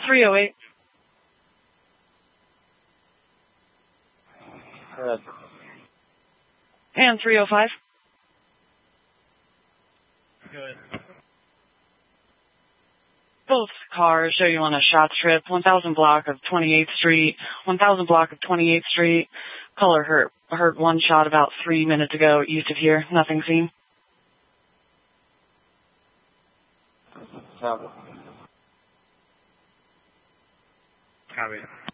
308. Good. And 305. Good. Both cars show you on a shot strip, 1000 block of 28th Street, 1000 block of 28th Street. Caller heard one shot about 3 minutes ago east of here. Nothing seen. Copy. Copy.